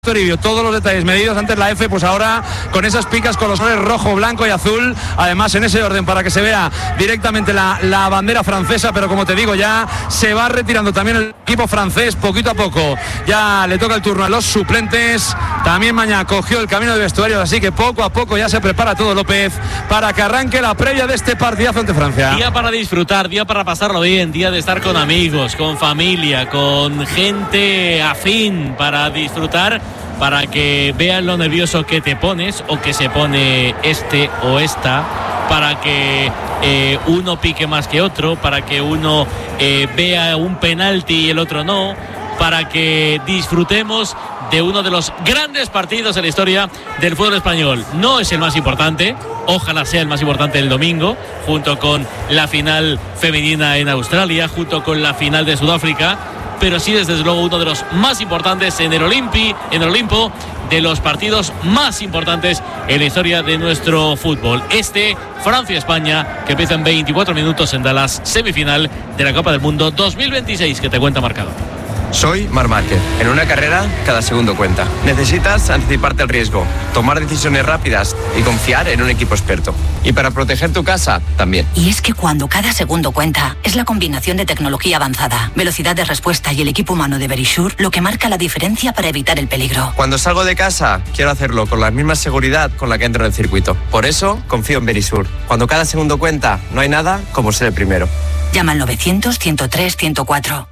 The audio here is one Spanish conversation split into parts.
Toribio, todos los detalles medidos antes la F, pues ahora con esas picas con los colores rojo, blanco y azul, además en ese orden para que se vea directamente la bandera francesa, pero como te digo, ya se va retirando también el equipo francés poquito a poco, ya le toca el turno a los suplentes, también mañana cogió el camino de vestuarios, así que poco a poco ya se prepara todo López para que arranque la previa de este partidazo ante Francia. Día para disfrutar, día para pasarlo bien, día de estar con amigos, con familia, con gente afín, para disfrutar, para que vean lo nervioso que te pones o que se pone este o esta, para que uno pique más que otro, para que uno vea un penalti y el otro no, para que disfrutemos de uno de los grandes partidos en la historia del fútbol español. No es el más importante, ojalá sea el más importante el domingo, junto con la final femenina en Australia, junto con la final de Sudáfrica, pero sí desde luego uno de los más importantes en el Olimpo, de los partidos más importantes en la historia de nuestro fútbol. Francia-España, que empieza en 24 minutos en Dallas, semifinal de la Copa del Mundo 2026, que te cuenta marcado. Soy Marc Márquez. En una carrera, cada segundo cuenta. Necesitas anticiparte al riesgo, tomar decisiones rápidas y confiar en un equipo experto. Y para proteger tu casa, también. Y es que cuando cada segundo cuenta, es la combinación de tecnología avanzada, velocidad de respuesta y el equipo humano de Verisure lo que marca la diferencia para evitar el peligro. Cuando salgo de casa, quiero hacerlo con la misma seguridad con la que entro en el circuito. Por eso, confío en Verisure. Cuando cada segundo cuenta, no hay nada como ser el primero. Llama al 900-103-104.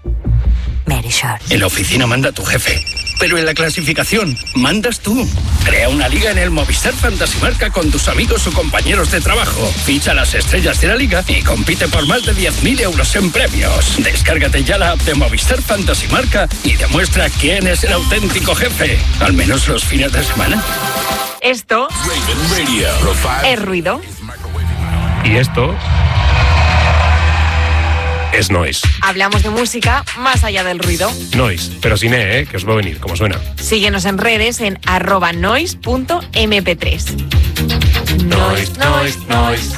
En la oficina manda tu jefe, pero en la clasificación mandas tú. Crea una liga en el Movistar Fantasy Marca con tus amigos o compañeros de trabajo. Ficha las estrellas de la liga y compite por más de 10.000 euros en premios. Descárgate ya la app de Movistar Fantasy Marca y demuestra quién es el auténtico jefe, al menos los fines de semana. Esto es ruido. Y esto es noise. Hablamos de música más allá del ruido. Noise, pero sin que os va a venir, como suena. Síguenos en redes en @noise.mp3. Noise.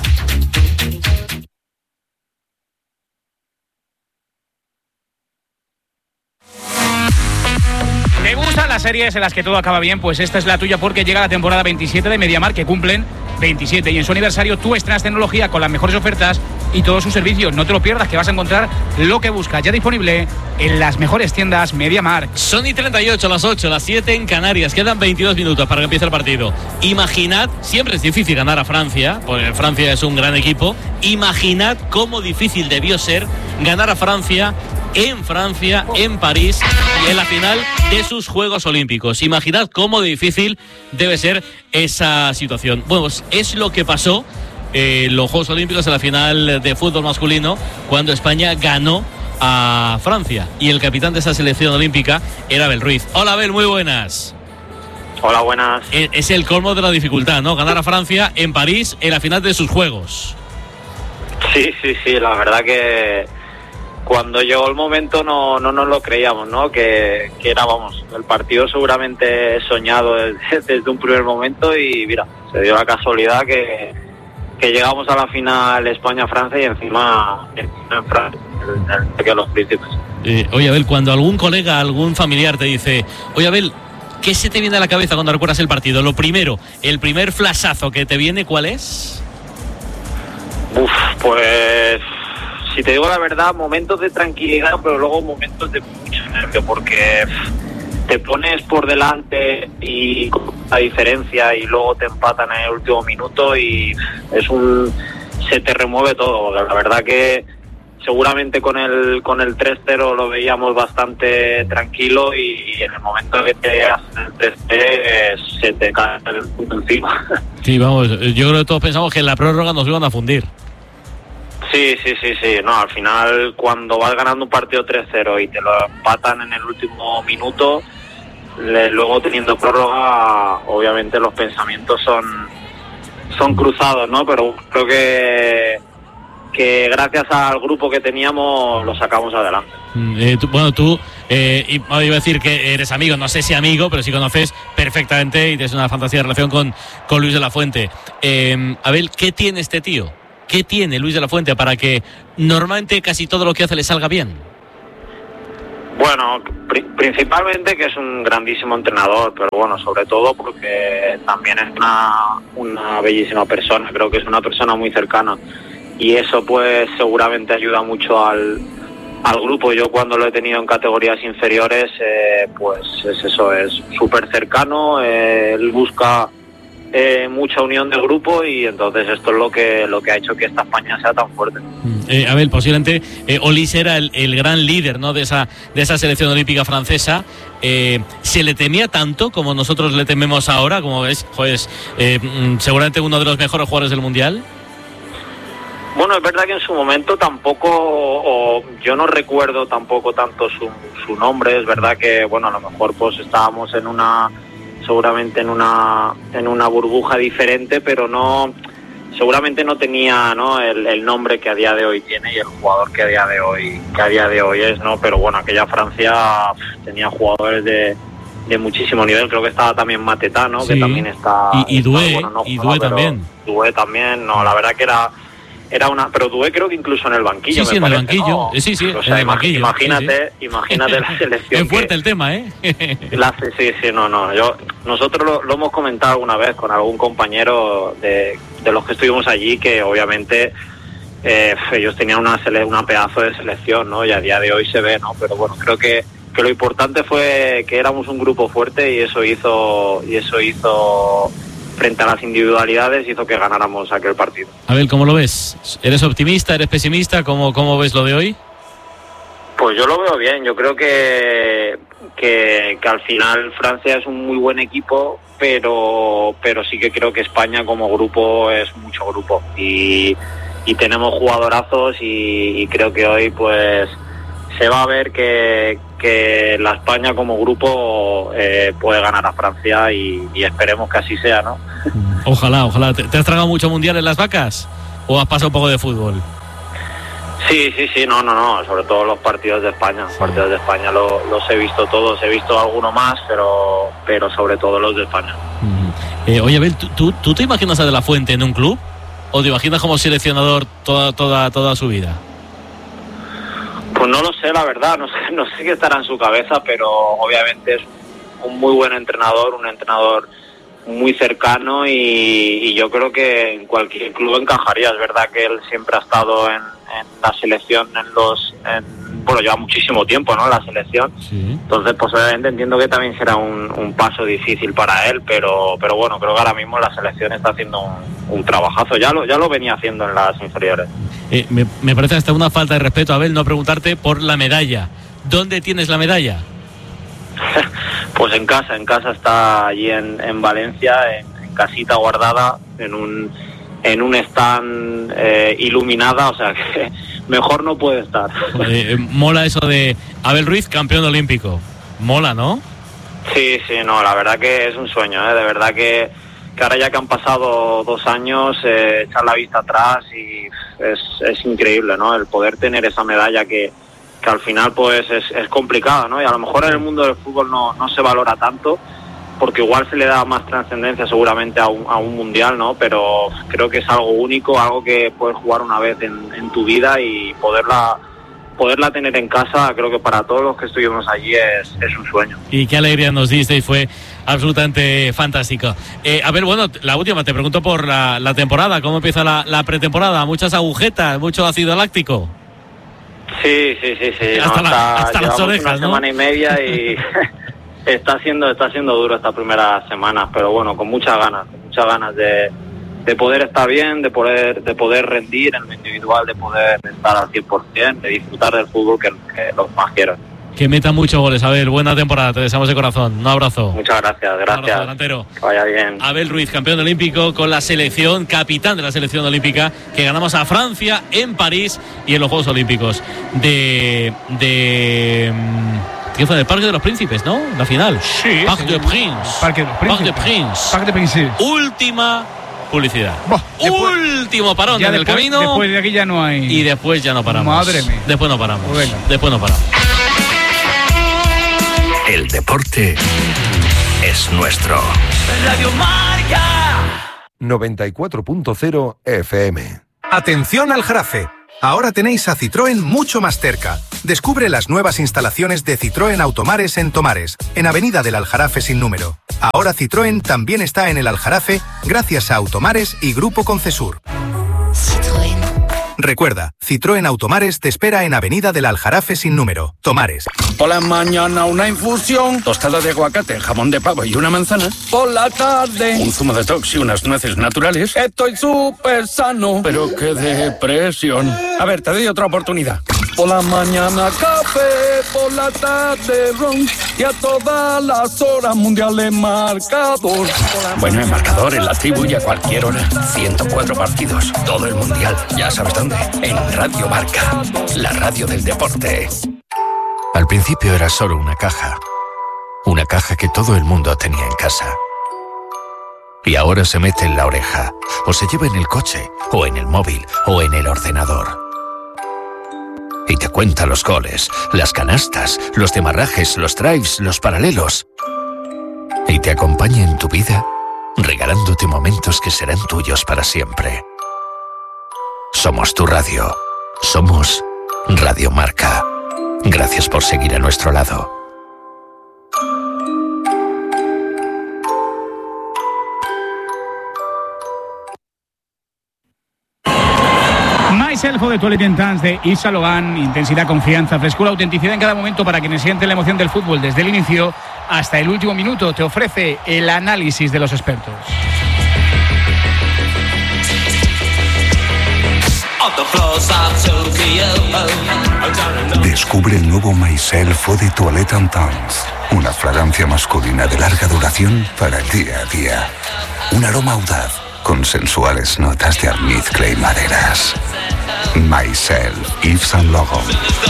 ¿Te gustan las series en las que todo acaba bien? Pues esta es la tuya, porque llega la temporada 27 de MediaMarkt, que cumplen 27, y en su aniversario tú estrenas tecnología con las mejores ofertas y todos sus servicios. No te lo pierdas, que vas a encontrar lo que buscas, ya disponible en las mejores tiendas MediaMarkt. Son y 38, las 8, las 7 en Canarias. Quedan 22 minutos para que empiece el partido. Imaginad, siempre es difícil ganar a Francia, porque Francia es un gran equipo. Imaginad cómo difícil debió ser ganar a Francia, en París, y en la final de sus Juegos Olímpicos. Imaginad cómo difícil debe ser esa situación. Bueno, pues es lo que pasó en los Juegos Olímpicos, en la final de fútbol masculino, cuando España ganó a Francia, y el capitán de esa selección olímpica era Abel Ruiz. Hola Abel, muy buenas. Hola, buenas. Es el colmo de la dificultad, ¿no? Ganar a Francia en París en la final de sus Juegos. Sí, la verdad que cuando llegó el momento no nos lo creíamos, ¿no? Que era, el partido seguramente soñado desde un primer momento, y mira, se dio la casualidad que llegamos a la final España-Francia, y encima en Francia, que los príncipes. Oye, Abel, cuando algún colega, algún familiar te dice, oye, Abel, ¿qué se te viene a la cabeza cuando recuerdas el partido? Lo primero, el primer flashazo que te viene, ¿cuál es? Pues si te digo la verdad, momentos de tranquilidad, pero luego momentos de mucho nervio, porque te pones por delante y con la diferencia, y luego te empatan en el último minuto, y se te remueve todo. La verdad que seguramente con el 3-0 lo veíamos bastante tranquilo, y en el momento que te llegas el 3-0 se te cae el punto encima. Sí, vamos, yo creo que todos pensamos que en la prórroga nos iban a fundir. Sí. No, al final, cuando vas ganando un partido 3-0 y te lo empatan en el último minuto, luego teniendo prórroga, obviamente los pensamientos son cruzados, ¿no? Pero creo que gracias al grupo que teníamos lo sacamos adelante. Tú iba a decir que eres amigo, no sé si amigo, pero sí conoces perfectamente y tienes una fantástica relación con Luis de la Fuente. Abel, ¿qué tiene este tío? ¿Qué tiene Luis de la Fuente para que normalmente casi todo lo que hace le salga bien? Bueno, principalmente que es un grandísimo entrenador, pero bueno, sobre todo porque también es una bellísima persona. Creo que es una persona muy cercana y eso pues seguramente ayuda mucho al grupo. Yo cuando lo he tenido en categorías inferiores, pues es eso, es súper cercano. Él busca mucha unión del grupo y entonces esto es lo que ha hecho que esta España sea tan fuerte. Abel, posiblemente Olis era el gran líder, ¿no?, de esa selección olímpica francesa. ¿Se le temía tanto como nosotros le tememos ahora? Como ves, seguramente uno de los mejores jugadores del Mundial. Bueno, es verdad que en su momento tampoco, yo no recuerdo tampoco tanto su nombre. Es verdad que, bueno, a lo mejor pues estábamos seguramente en una burbuja diferente, pero seguramente no tenía, ¿no?, el nombre que a día de hoy tiene y el jugador que a día de hoy es, ¿no? Pero bueno, aquella Francia tenía jugadores de muchísimo nivel. Creo que estaba también Mateta, ¿no? Sí. Que también está y Doué, bueno, no jugaba, también. Doué también, no, la verdad que era una, pero Doué creo que incluso en el banquillo. Sí, me en parece, el banquillo. ¿no? Sí, o sea, en el banquillo. Imagínate la selección. Es fuerte el tema, ¿eh? Nosotros lo hemos comentado alguna vez con algún compañero de los que estuvimos allí, que obviamente ellos tenían una pedazo de selección, ¿no? Y a día de hoy se ve, ¿no? Pero bueno, creo que lo importante fue que éramos un grupo fuerte y eso hizo frente a las individualidades hizo que ganáramos aquel partido. Abel, ¿cómo lo ves? ¿Eres optimista? ¿Eres pesimista? ¿Cómo ves lo de hoy? Pues yo lo veo bien. Yo creo que al final Francia es un muy buen equipo, pero sí que creo que España como grupo es mucho grupo y tenemos jugadorazos y creo que hoy pues se va a ver que la España como grupo puede ganar a Francia y esperemos que así sea, ¿no? Ojalá. ¿Te has tragado mucho mundial en las vacas o has pasado un poco de fútbol? Sí, no, sobre todo los partidos de España. Los partidos de España los he visto todos, he visto alguno más, pero sobre todo los de España. Oye, Abel, ¿tú te imaginas a De La Fuente en un club o te imaginas como seleccionador toda su vida? Pues no lo sé, la verdad, no sé qué estará en su cabeza, pero obviamente es un muy buen entrenador, un entrenador muy cercano y yo creo que en cualquier club encajaría. Es verdad que él siempre ha estado en la selección, lleva muchísimo tiempo, ¿no?, en la selección. Sí. Entonces, pues obviamente entiendo que también será un paso difícil para él, pero bueno, creo que ahora mismo la selección está haciendo un trabajazo. Ya lo venía haciendo en las inferiores. Me parece hasta una falta de respeto, Abel, no preguntarte por la medalla. ¿Dónde tienes la medalla? Pues en casa está allí en Valencia, en casita guardada, en un stand iluminada, o sea que mejor no puede estar. Mola eso de Abel Ruiz, campeón olímpico. Mola, ¿no? Sí, no, la verdad que es un sueño, de verdad que ahora ya que han pasado 2 años, echar la vista atrás y es increíble, ¿no? El poder tener esa medalla que al final pues es complicado, ¿no? Y a lo mejor en el mundo del fútbol no se valora tanto, porque igual se le da más trascendencia seguramente a un mundial, ¿no? Pero creo que es algo único, algo que puedes jugar una vez en tu vida y poderla tener en casa, creo que para todos los que estuvimos allí es un sueño. Y qué alegría nos diste y fue absolutamente fantástico. A ver, bueno, la última, te pregunto por la temporada, ¿cómo empieza la pretemporada? ¿Muchas agujetas, mucho ácido láctico? Sí. Hasta las orejas, una semana y media y está siendo duro estas primeras semanas, pero bueno, con muchas ganas de poder estar bien, de poder rendir en lo individual, de poder estar al 100%, de disfrutar del fútbol que los más quieran. Que metan muchos goles. Abel, buena temporada, te deseamos de corazón. Un abrazo. Muchas gracias. Un abrazo, delantero. Que vaya bien. Abel Ruiz, campeón olímpico con la selección, capitán de la selección olímpica, que ganamos a Francia en París y en los Juegos Olímpicos ¿qué fue? Del Parque de los Príncipes, ¿no? La final. Sí. Parc des Princes. Última publicidad. Último parón en el camino. Después de aquí ya no hay. Y después ya no paramos. Madre mía. Después no paramos. El deporte es nuestro. Radio Marca 94.0 FM. Atención al Jarafe. Ahora tenéis a Citroën mucho más cerca. Descubre las nuevas instalaciones de Citroën Automares en Tomares, en Avenida del Aljarafe sin número. Ahora Citroën también está en el Aljarafe gracias a Automares y Grupo Concesur. Citroën. Recuerda, Citroën Automares te espera en Avenida del Aljarafe sin número. Tomares. Por la mañana una infusión, tostada de aguacate, jamón de pavo y una manzana. Por la tarde un zumo detox y unas nueces naturales. Estoy súper sano, pero qué depresión. A ver, te doy otra oportunidad. Por la mañana café, por la tarde ron y a todas las horas mundiales marcador. Bueno, en marcador, en la tribu y a cualquier hora. 104 partidos, todo el mundial. Ya sabes dónde. En Radio Marca, la radio del deporte. Al principio era solo una caja que todo el mundo tenía en casa. Y ahora se mete en la oreja, o se lleva en el coche, o en el móvil, o en el ordenador. Y te cuenta los goles, las canastas, los demarrajes, los drives, los paralelos. Y te acompaña en tu vida, regalándote momentos que serán tuyos para siempre. Somos tu radio. Somos Radio Marca. Gracias por seguir a nuestro lado. Myself de Toilette Intense de Yves Saint Laurent. Intensidad, confianza, frescura, autenticidad en cada momento para quienes sienten la emoción del fútbol desde el inicio hasta el último minuto. Te ofrece el análisis de los expertos. Descubre el nuevo Myself de Toilette Intense. Una fragancia masculina de larga duración para el día a día. Un aroma audaz con sensuales notas de almizcle y maderas. Myself, Yves Saint Laurent.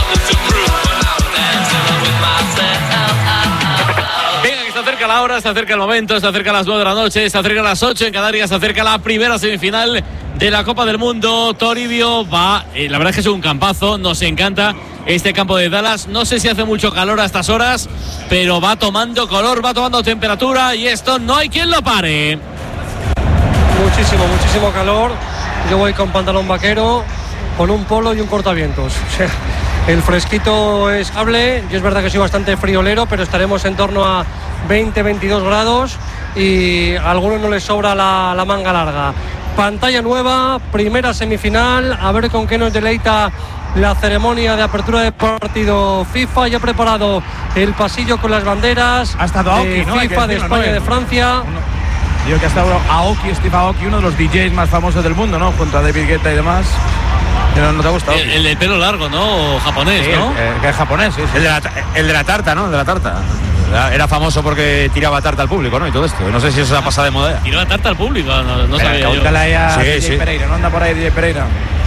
Venga, que se acerca la hora, se acerca el momento, se acerca las 9 de la noche, se acerca las 8 en Canarias, se acerca la primera semifinal de la Copa del Mundo. Toribio va, la verdad es que es un campazo, nos encanta este campo de Dallas. No sé si hace mucho calor a estas horas, pero va tomando color, va tomando temperatura y esto no hay quien lo pare. Muchísimo calor. Yo voy con pantalón vaquero, con un polo y un cortavientos. O sea, el fresquito es hable. Yo es verdad que soy bastante friolero, pero estaremos en torno a 20-22 grados y a algunos no les sobra la manga larga. Pantalla nueva, primera semifinal, a ver con qué nos deleita la ceremonia de apertura de partido FIFA. Ya ha preparado el pasillo con las banderas. Ha estado Aoki, de ¿no? FIFA, de España, de Francia. Yo que ha estado Aoki, Steve Aoki, uno de los DJs más famosos del mundo, ¿no? Junto a David Guetta y demás. ¿No te ha gustado? El de pelo largo, ¿no? O japonés, sí, ¿no? Que es japonés, sí. El de la tarta, ¿no? El de la tarta. Era famoso porque tiraba tarta al público, ¿no? Y todo esto. No sé si eso se ha pasado de moda. ¿Tiraba tarta al público? No sabía yo. Pregúntale a Sí, DJ sí. Pereira, ¿no anda por ahí DJ Pereira?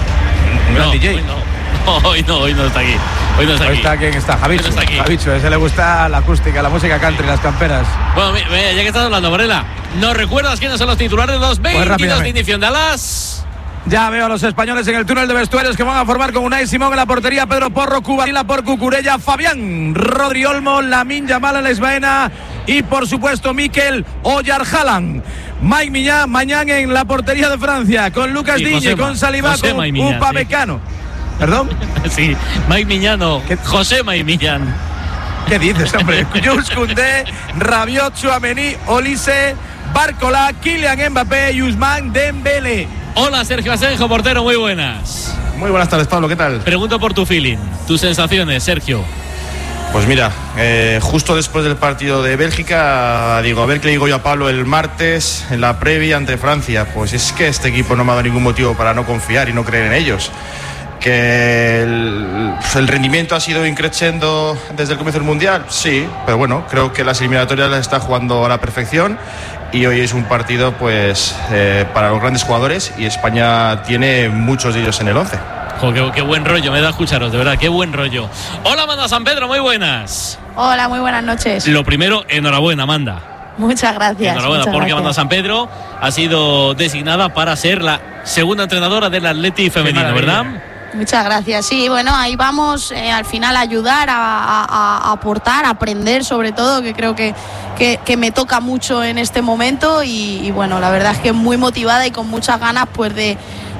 No, DJ. Hoy no está aquí. Hoy no está aquí. ¿Quién está? Javichu. No está aquí. Javichu, a ese le gusta la acústica, la música country, las camperas. Bueno, ya que estás hablando, Varela, ¿nos recuerdas quiénes son los titulares de los 22 de inicio en Dallas? Ya veo a los españoles en el túnel de vestuarios que van a formar con Unai Simón en la portería, Pedro Porro, Cubanila por Cucurella, Fabián, Rodri Olmo, Lamine Yamal, Alex Baena y por supuesto Mikel Oyarzabal. Mike Maignan en la portería de Francia, con Lucas Digne, con Saliba, con Upamecano. ¿Perdón? Sí, Mike Miñano, José Mike Millán. ¿Qué dices, hombre? Jules Koundé, Rabiot, Tchouaméni, Olise, Barcola, Kylian Mbappé y Ousmane Dembélé. Hola, Sergio Asenjo, portero, muy buenas. Muy buenas tardes, Pablo, ¿qué tal? Pregunto por tu feeling, tus sensaciones, Sergio. Pues mira, justo después del partido de Bélgica, digo, a ver qué le digo yo a Pablo el martes en la previa ante Francia. Pues es que este equipo no me ha dado ningún motivo para no confiar y no creer en ellos. Que el rendimiento ha sido increciendo desde el comienzo del Mundial, sí, pero bueno, creo que las eliminatorias las está jugando a la perfección y hoy es un partido pues para los grandes jugadores y España tiene muchos de ellos en el 11. Qué buen rollo, me da a escucharos, de verdad, qué buen rollo. Hola, Amanda San Pedro, muy buenas. Hola, muy buenas noches. Lo primero, enhorabuena, Amanda. Muchas gracias. Enhorabuena, porque Amanda San Pedro ha sido designada para ser la segunda entrenadora del Atleti femenino, ¿verdad? Muchas gracias. Sí, bueno, ahí vamos al final a ayudar, a aportar, a aprender sobre todo, que creo que me toca mucho en este momento y bueno, la verdad es que muy motivada y con muchas ganas pues de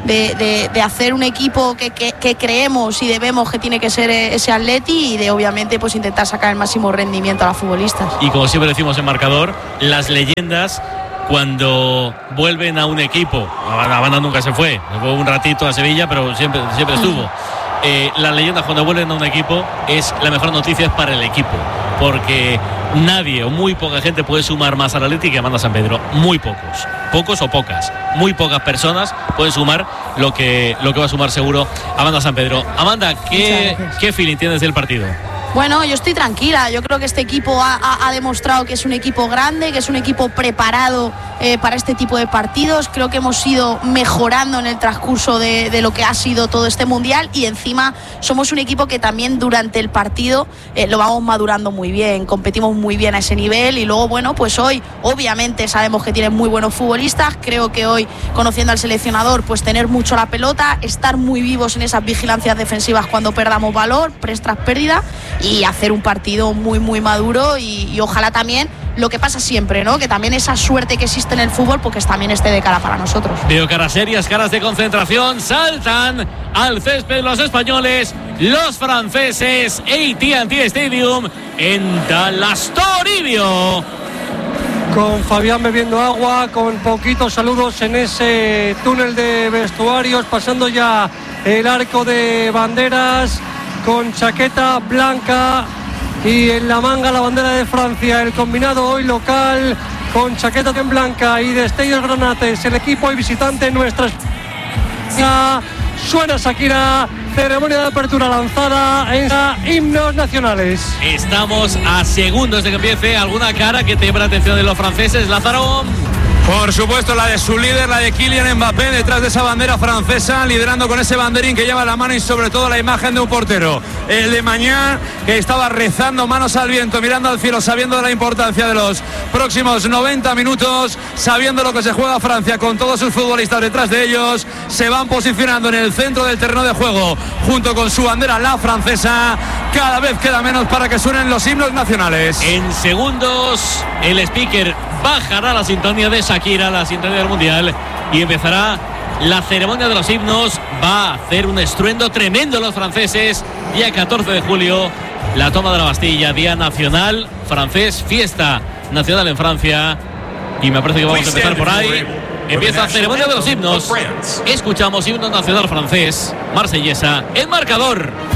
de hacer un equipo que creemos y debemos que tiene que ser ese Atleti, y de obviamente pues intentar sacar el máximo rendimiento a los futbolistas. Y como siempre decimos en Marcador, las leyendas cuando vuelven a un equipo, la banda nunca se fue un ratito a Sevilla, pero siempre estuvo. Las leyendas cuando vuelven a un equipo, la mejor noticia es para el equipo, porque nadie o muy poca gente puede sumar más al Atleti que Amanda San Pedro. Muy pocos o pocas, muy pocas personas pueden sumar lo que va a sumar seguro Amanda San Pedro. Amanda, ¿qué feeling tienes del partido? Bueno, yo estoy tranquila. Yo creo que este equipo ha demostrado que es un equipo grande, que es un equipo preparado para este tipo de partidos. Creo que hemos ido mejorando en el transcurso de lo que ha sido todo este mundial, y encima somos un equipo que también durante el partido lo vamos madurando muy bien, competimos muy bien a ese nivel, y luego, bueno, pues hoy obviamente sabemos que tienen muy buenos futbolistas. Creo que hoy, conociendo al seleccionador, pues tener mucho la pelota, estar muy vivos en esas vigilancias defensivas cuando perdamos valor, tras pérdida, y hacer un partido muy muy maduro, y ojalá también lo que pasa siempre, ¿no? Que también esa suerte que existe en el fútbol, porque también esté de cara para nosotros. Veo caras serias, caras de concentración. Saltan al césped los españoles, los franceses, AT&T Stadium en Dallas, Toribio. Con Fabián bebiendo agua, con poquitos saludos en ese túnel de vestuarios, pasando ya el arco de banderas, con chaqueta blanca y en la manga la bandera de Francia. El combinado hoy local con chaqueta en blanca y destellos granates. El equipo y visitante nuestra. Suena Shakira, ceremonia de apertura lanzada en himnos nacionales. Estamos a segundos de que empiece. ¿Alguna cara que te llame la atención de los franceses, Lázaro? Por supuesto, la de su líder, la de Kylian Mbappé, detrás de esa bandera francesa, liderando con ese banderín que lleva la mano, y sobre todo la imagen de un portero, el de Mañán, que estaba rezando, manos al viento, mirando al cielo, sabiendo de la importancia de los próximos 90 minutos, sabiendo lo que se juega Francia, con todos sus futbolistas detrás de ellos. Se van posicionando en el centro del terreno de juego, junto con su bandera, la francesa. Cada vez queda menos para que suenen los himnos nacionales. En segundos, el speaker bajará la sintonía de Shakira, la sintonía del Mundial, y empezará la ceremonia de los himnos. Va a hacer un estruendo tremendo los franceses. Día 14 de julio, la toma de la Bastilla, día nacional francés, fiesta nacional en Francia. Y me parece que vamos a empezar por ahí. Empieza la ceremonia de los himnos. Escuchamos himno nacional francés, marsellesa, el Marcador.